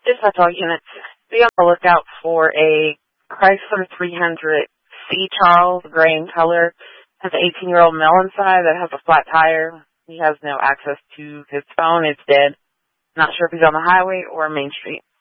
Dispatch all units, be on the lookout for a Chrysler 300 C. Charles, gray in color. Has an 18-year-old male inside that has a flat tire. He has no access to his phone. It's dead. Not sure if he's on the highway or Main Street.